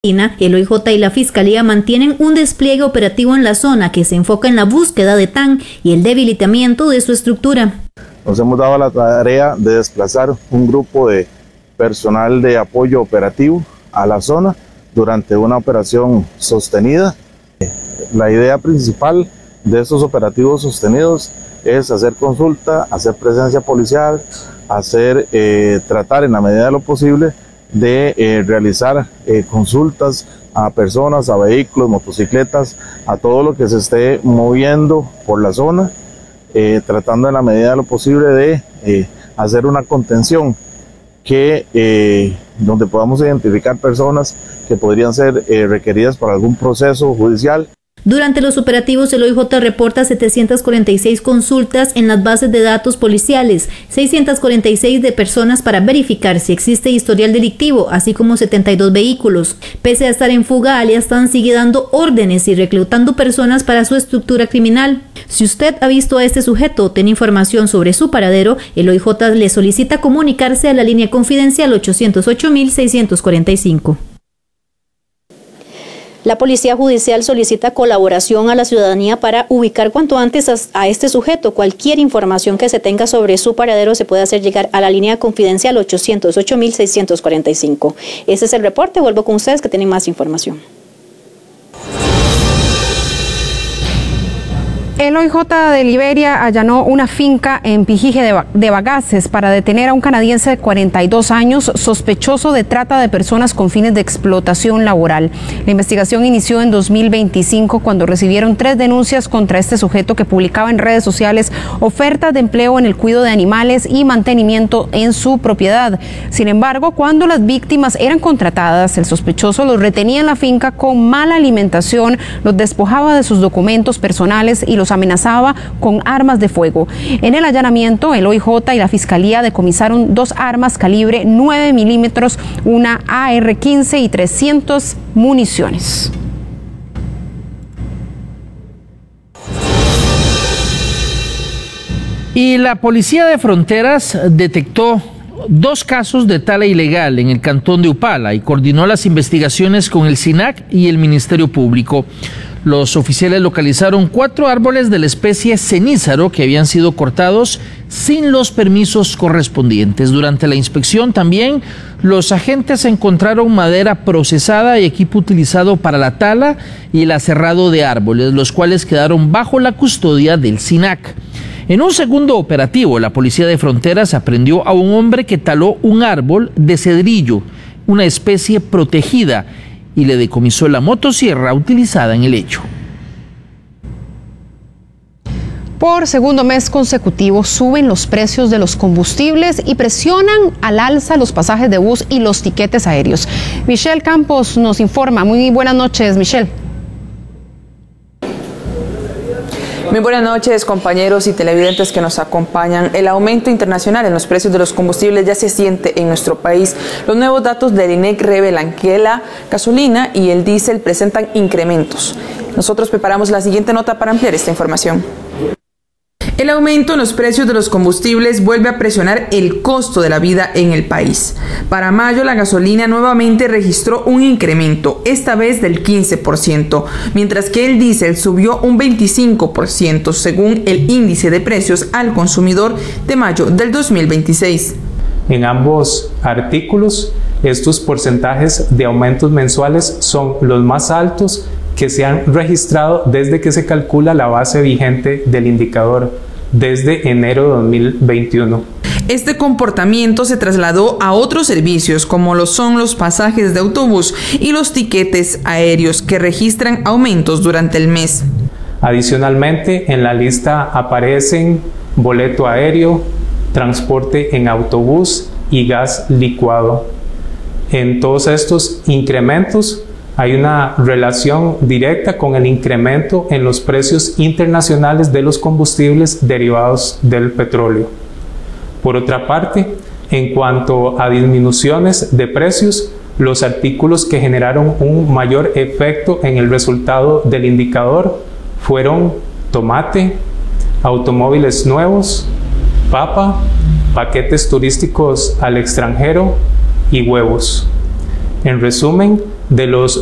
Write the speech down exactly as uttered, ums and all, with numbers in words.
El O I J y la Fiscalía mantienen un despliegue operativo en la zona que se enfoca en la búsqueda de T A N y el debilitamiento de su estructura. Nos hemos dado la tarea de desplazar un grupo de personal de apoyo operativo a la zona durante una operación sostenida. La idea principal de estos operativos sostenidos es hacer consulta, hacer presencia policial, hacer, eh, tratar en la medida de lo posible de eh, realizar eh, consultas a personas, a vehículos, motocicletas, a todo lo que se esté moviendo por la zona, eh, tratando en la medida de lo posible de eh, hacer una contención que eh, donde podamos identificar personas que podrían ser eh, requeridas por algún proceso judicial. Durante los operativos, el O I J reporta setecientas cuarenta y seis consultas en las bases de datos policiales, seiscientas cuarenta y seis de personas para verificar si existe historial delictivo, así como setenta y dos vehículos. Pese a estar en fuga, alias T A N sigue dando órdenes y reclutando personas para su estructura criminal. Si usted ha visto a este sujeto o tiene información sobre su paradero, el O I J le solicita comunicarse a la línea confidencial ochocientos ocho mil seiscientos cuarenta y cinco. La Policía Judicial solicita colaboración a la ciudadanía para ubicar cuanto antes a, a este sujeto. Cualquier información que se tenga sobre su paradero se puede hacer llegar a la línea confidencial ochocientos ocho mil seiscientos cuarenta y cinco. Ese es el reporte. Vuelvo con ustedes que tienen más información. El O I J de Liberia allanó una finca en Pijije de Bagaces para detener a un canadiense de cuarenta y dos años sospechoso de trata de personas con fines de explotación laboral. La investigación inició en dos mil veinticinco cuando recibieron tres denuncias contra este sujeto que publicaba en redes sociales ofertas de empleo en el cuidado de animales y mantenimiento en su propiedad. Sin embargo, cuando las víctimas eran contratadas, el sospechoso los retenía en la finca con mala alimentación, los despojaba de sus documentos personales y los amenazaba con armas de fuego. En el allanamiento, el O I J y la Fiscalía decomisaron dos armas calibre nueve milímetros, una A R quince y trescientas municiones. Y la Policía de Fronteras detectó dos casos de tala ilegal en el cantón de Upala y coordinó las investigaciones con el SINAC y el Ministerio Público. Los oficiales localizaron cuatro árboles de la especie cenízaro que habían sido cortados sin los permisos correspondientes. Durante la inspección también los agentes encontraron madera procesada y equipo utilizado para la tala y el aserrado de árboles, los cuales quedaron bajo la custodia del SINAC. En un segundo operativo, la Policía de Fronteras aprendió a un hombre que taló un árbol de cedrillo, una especie protegida, y le decomisó la motosierra utilizada en el hecho. Por segundo mes consecutivo suben los precios de los combustibles y presionan al alza los pasajes de bus y los tiquetes aéreos. Michelle Campos nos informa. Muy buenas noches, Michelle. Muy buenas noches, compañeros y televidentes que nos acompañan. El aumento internacional en los precios de los combustibles ya se siente en nuestro país. Los nuevos datos del I N E C revelan que la gasolina y el diésel presentan incrementos. Nosotros preparamos la siguiente nota para ampliar esta información. El aumento en los precios de los combustibles vuelve a presionar el costo de la vida en el país. Para mayo, la gasolina nuevamente registró un incremento, esta vez del quince por ciento, mientras que el diésel subió un veinticinco por ciento, según el índice de precios al consumidor de mayo del dos mil veintiséis. En ambos artículos, estos porcentajes de aumentos mensuales son los más altos que se han registrado desde que se calcula la base vigente del indicador, desde enero de dos mil veintiuno. Este comportamiento se trasladó a otros servicios como lo son los pasajes de autobús y los tiquetes aéreos, que registran aumentos durante el mes. Adicionalmente, en la lista aparecen boleto aéreo, transporte en autobús y gas licuado. En todos estos incrementos hay una relación directa con el incremento en los precios internacionales de los combustibles derivados del petróleo. Por otra parte, en cuanto a disminuciones de precios, los artículos que generaron un mayor efecto en el resultado del indicador fueron tomate, automóviles nuevos, papa, paquetes turísticos al extranjero y huevos. En resumen, de los